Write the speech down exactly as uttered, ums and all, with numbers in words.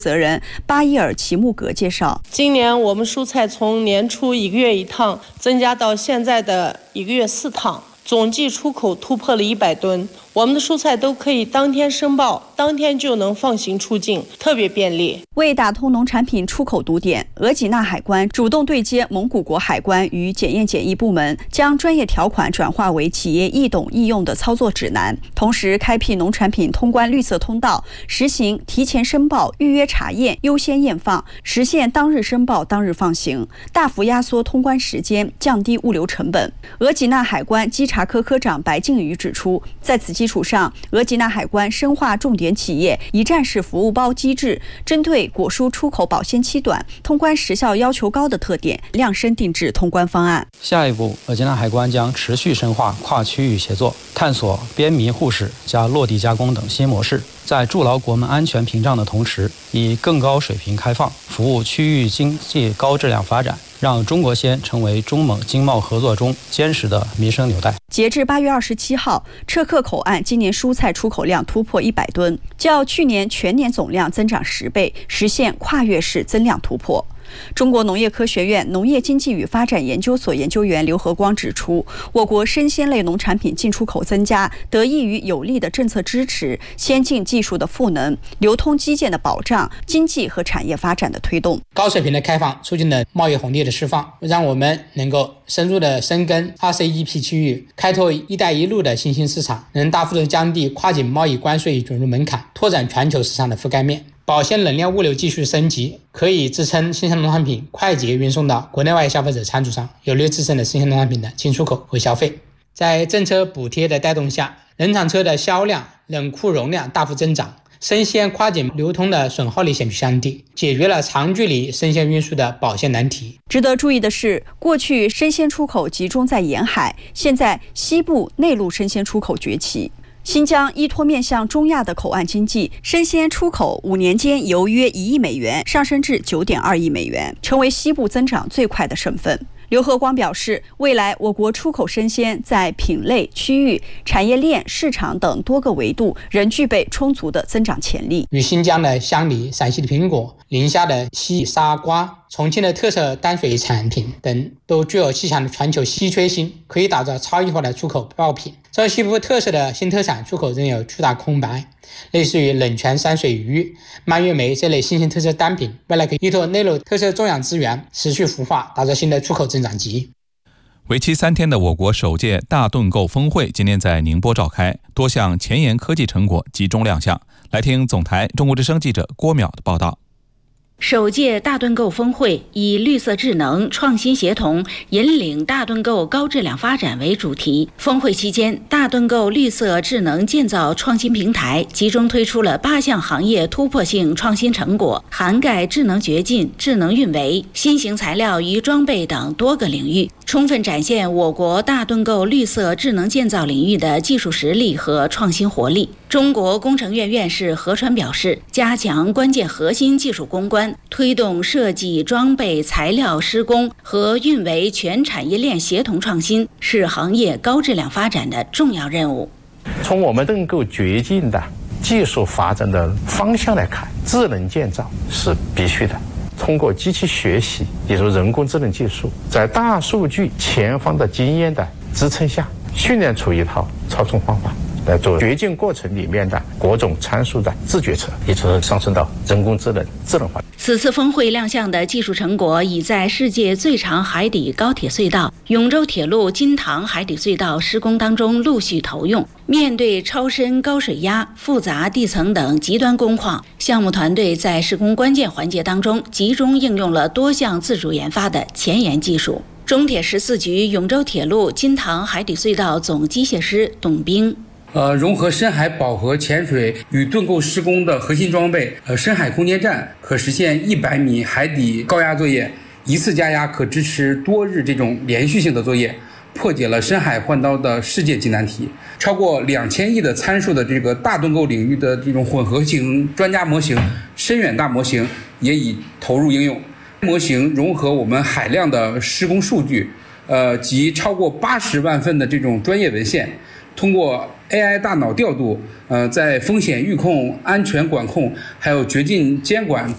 责人巴伊尔齐木格介绍， 今年我们蔬菜从年初一个月一趟增加到现在的一个月四趟，总计出口突破了一百吨。我们的蔬菜都可以当天申报，当天就能放行出境，特别便利。 为打通农产品出口堵点，额济纳海关主动对接蒙古国海关与检验检疫部门，将专业条款转化为企业易懂易用的操作指南，同时开辟农产品通关绿色通道，实行提前申报、预约查验、优先验放，实现当日申报当日放行，大幅压缩通关时间，降低物流成本。额济纳海关稽查科科长白静瑜指出，在此基础上，额济纳海关深化重点企业一站式服务包机制，针对果蔬出口保鲜期短、通关时效要求高的特点，量身定制通关方案。 下一步，额济纳海关将持续深化跨区域协作，探索边迷互市加落地加工等新模式，在筑牢国门安全屏障的同时，以更高水平开放服务区域经济高质量发展，让中国鲜成为中蒙经贸合作中坚实的民生纽带。 截至八月二十七号，车克口岸今年蔬菜出口量突破一百吨，较去年全年总量增长十倍，实现跨越式增量突破。中国农业科学院农业经济与发展研究所研究员刘和光指出，我国生鲜类农产品进出口增加，得益于有力的政策支持、先进技术的赋能、流通基建的保障、经济和产业发展的推动。 高水平的开放促进了贸易红利的释放，让我们能够深入的深耕 二 C E P 区域，开拓一带一路的新兴市场，能大幅度降低跨境贸易关税准入门槛，拓展全球市场的覆盖面。保鲜冷链物流技术升级，可以支撑新鲜农产品快捷运送到国内外消费者餐桌上，有利支撑了新鲜农产品的进出口和消费。在政策补贴的带动下，冷藏车的销量、冷库容量大幅增长，生鲜跨境流通的损耗率显著降低，解决了长距离生鲜运输的保鲜难题。 值得注意的是，过去生鲜出口集中在沿海，现在西部内陆生鲜出口崛起。新疆依托面向中亚的口岸经济，生鲜出口五年间由约一亿美元上升至九点二亿美元，成为西部增长最快的省份。刘和光表示，未来我国出口生鲜在品类、区域、产业链、市场等多个维度仍具备充足的增长潜力。 与新疆的香梨、陕西的苹果、宁夏的西沙瓜、重庆的特色淡水产品等，都具有极强的全球稀缺性，可以打造超异化的出口爆品。这西部特色的新特产出口仍有巨大空白，类似于冷泉山水鱼、蔓越莓这类新型特色单品，未来可以依托内陆特色种养资源，持续孵化，打造新的出口增长极。 为期三天的我国首届大盾构峰会今天在宁波召开，多项前沿科技成果集中亮相。来听总台中国之声记者郭淼的报道。 首届大盾构峰会以绿色智能、创新协同，引领大盾构高质量发展为主题。峰会期间，大盾构绿色智能建造创新平台集中推出了八项行业突破性创新成果，涵盖智能掘进、智能运维、新型材料与装备等多个领域，充分展现我国大盾构绿色智能建造领域的技术实力和创新活力。中国工程院院士何川表示，加强关键核心技术攻关，推动设计、装备、材料、施工和运维全产业链协同创新，是行业高质量发展的重要任务。 从我们盾构掘进的技术发展的方向来看，智能建造是必须的。通过机器学习，也就是人工智能技术，在大数据前方的经验的支撑下，训练出一套操纵方法，来做掘进过程里面的各种参数的自决策，也就是上升到人工智能智能化。 此次峰会亮相的技术成果，已在世界最长海底高铁隧道永州铁路金塘海底隧道施工当中陆续投用。面对超深高水压、复杂地层等极端工况，项目团队在施工关键环节当中集中应用了多项自主研发的前沿技术。中铁十四局永州铁路金塘海底隧道总机械师董兵。 呃，融合深海饱和潜水与盾构施工的核心装备，呃，深海空间站可实现一百米海底高压作业，一次加压可支持多日这种连续性的作业，破解了深海换刀的世界级难题。超过两千亿的参数的这个大盾构领域的这种混合型专家模型、深远大模型也已投入应用。模型融合我们海量的施工数据，呃，及超过八十万份的这种专业文献。通过 A I 大脑调度，呃，在风险预控、安全管控，还有掘进监管